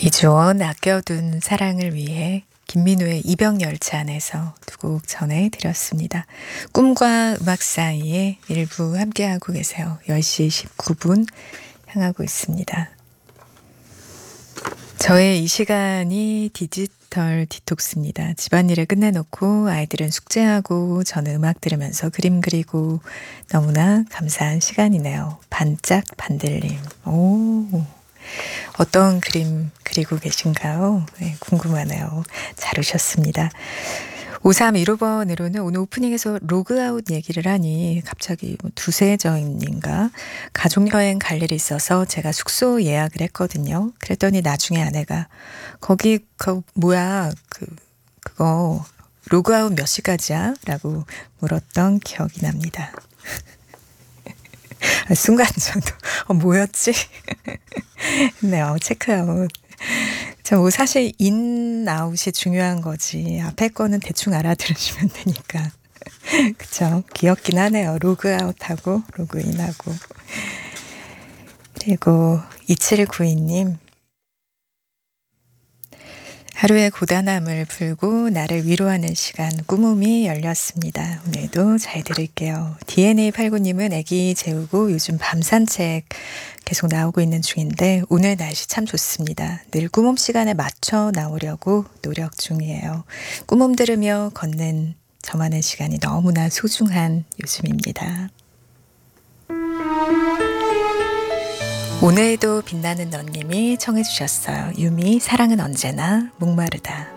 이주원 아껴둔 사랑을 위해 김민우의 이병열차 안에서 두 곡 전해드렸습니다. 꿈과 음악 사이에 일부 함께하고 계세요. 10시 19분 향하고 있습니다. 저의 이 시간이 디지털 디톡스입니다. 집안일을 끝내놓고 아이들은 숙제하고 저는 음악 들으면서 그림 그리고 너무나 감사한 시간이네요. 반짝 반들림. 오, 어떤 그림 그리고 계신가요? 네, 궁금하네요. 잘 오셨습니다. 5315번으로는 오늘 오프닝에서 로그아웃 얘기를 하니 갑자기 두세 저인인가 가족여행 갈 일이 있어서 제가 숙소 예약을 했거든요. 그랬더니 나중에 아내가 거기 뭐야 그거 로그아웃 몇 시까지야? 라고 물었던 기억이 납니다. 순간 저도 뭐였지? 네, 체크아웃. 뭐 사실 인아웃이 중요한 거지. 앞에 거는 대충 알아들으시면 되니까. 그쵸? 귀엽긴 하네요. 로그아웃하고 로그인하고. 그리고 2792님. 하루의 고단함을 풀고 나를 위로하는 시간 꿈음이 열렸습니다. 오늘도 잘 들을게요. DNA89님은 아기 재우고 요즘 밤 산책 계속 나오고 있는 중인데 오늘 날씨 참 좋습니다. 늘 꿈음 시간에 맞춰 나오려고 노력 중이에요. 꿈음 들으며 걷는 저만의 시간이 너무나 소중한 요즘입니다. 오늘도 빛나는 너님이 청해 주셨어요. 유미 사랑은 언제나 목마르다.